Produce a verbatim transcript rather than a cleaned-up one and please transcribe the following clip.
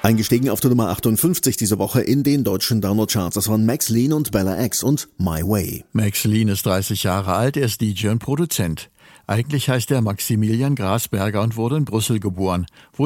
Eingestiegen auf der Nummer achtundfünfzig diese Woche in den deutschen Download-Charts. Das waren Max Lean und Bella X und My Way. Max Lean ist dreißig Jahre alt, er ist D J und Produzent. Eigentlich heißt er Maximilian Grasberger und wurde in Brüssel geboren, wo